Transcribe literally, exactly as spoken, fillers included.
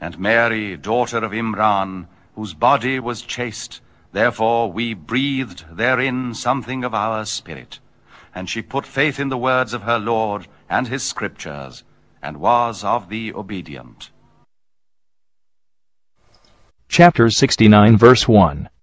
And Mary, daughter of Imran, whose body was chaste, therefore we breathed therein something of our spirit. And she put faith in the words of her Lord and his scriptures, and was of the obedient. Chapter sixty-nine, verse one.